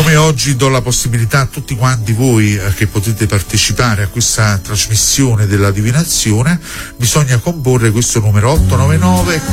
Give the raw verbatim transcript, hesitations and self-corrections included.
Come oggi do la possibilità a tutti quanti voi eh, che potete partecipare a questa trasmissione della divinazione, bisogna comporre questo numero otto nove nove